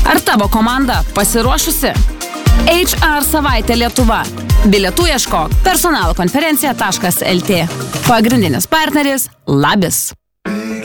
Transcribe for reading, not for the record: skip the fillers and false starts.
Ar tavo komanda pasiruošusi? HR savaitė Lietuva. Bilietų ieškok personalkonferencija.lt. Pagrindinis partneris Labis.